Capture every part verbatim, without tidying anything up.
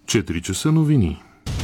четири часа новини.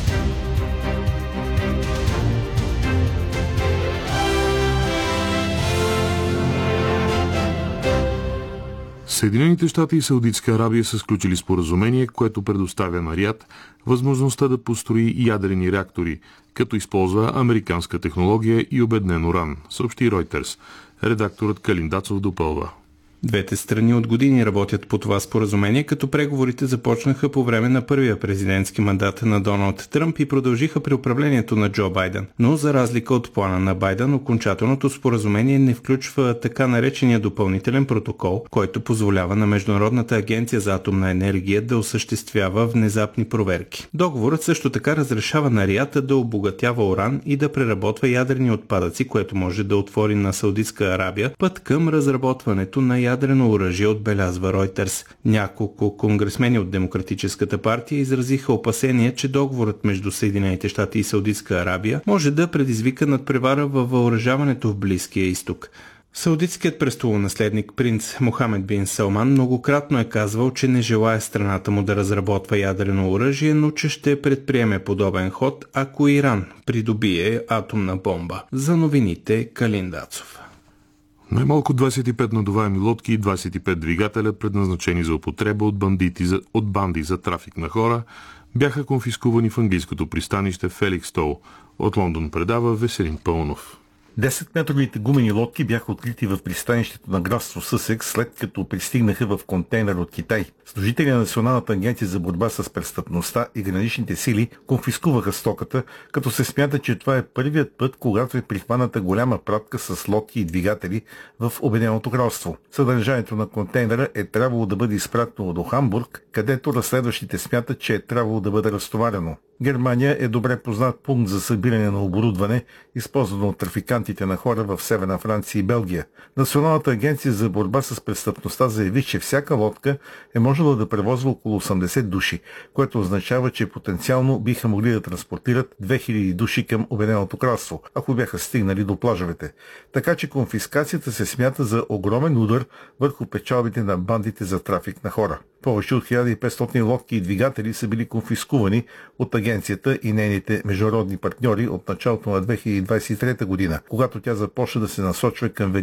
Съединените щати и Саудитска Арабия са сключили споразумение, което предоставя на Риад възможността да построи ядрени реактори, като използва американска технология и обеднен уран, съобщи Reuters. Редакторът Калин Дацов допълва. Двете страни от години работят по това споразумение, като преговорите започнаха по време на първия президентски мандат на Доналд Тръмп и продължиха при управлението на Джо Байден. Но за разлика от плана на Байден, окончателното споразумение не включва така наречения допълнителен протокол, който позволява на Международната агенция за атомна енергия да осъществява внезапни проверки. Договорът също така разрешава на Риад да обогатява уран и да преработва ядрени отпадъци, което може да отвори на Саудитска Арабия път към разработването на ядрени ядрено оръжие, отбелязва Reuters. Няколко конгресмени от Демократическата партия изразиха опасения, че договорът между Съединените щати и Саудитска Арабия може да предизвика надпревара във въоръжаването в Близкия изток. Саудитският престолонаследник принц Мохамед бин Салман многократно е казвал, че не желае страната му да разработва ядрено оръжие, но че ще предприеме подобен ход, ако Иран придобие атомна бомба. За новините Калин Дацов. Най-малко двадесет и пет надуваеми лодки и двадесет и пет двигателя, предназначени за употреба от, бандити за, от банди за трафик на хора, бяха конфискувани в английското пристанище Феликстоу. От Лондон предава Веселин Пълнов. десетметровите гумени лодки бяха открити в пристанището на графство Съсекс, след като пристигнаха в контейнер от Китай. Служители на Националната агенция за борба с престъпността и граничните сили конфискуваха стоката, като се смята, че това е първият път, когато е прихваната голяма пратка с лодки и двигатели в Обединеното кралство. Съдържанието на контейнера е трябвало да бъде изпратено до Хамбург, където разследващите смятат, че е трябвало да бъде разтоварено. Германия е добре познат пункт за събиране на оборудване, използвано от трафикантите на хора в Северна Франция и Белгия. Националната агенция за борба с престъпността заяви, че всяка лодка е можела да превозва около осемдесет души, което означава, че потенциално биха могли да транспортират две хиляди души към Обединеното кралство, ако бяха стигнали до плажовете. Така че конфискацията се смята за огромен удар върху печалбите на бандите за трафик на хора. Повече от хиляда и петстотин лодки и двигатели са били конфискувани от агенцията и нейните международни партньори от началото на две хиляди двадесет и трета година, когато тя започна да се насочва към